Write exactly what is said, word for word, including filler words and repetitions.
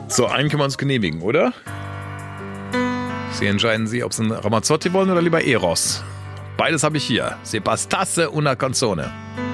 So, einen können wir uns genehmigen, oder? Sie entscheiden Sie, ob Sie einen Ramazzotti wollen oder lieber Eros. Beides habe ich hier. Se bastasse una canzone.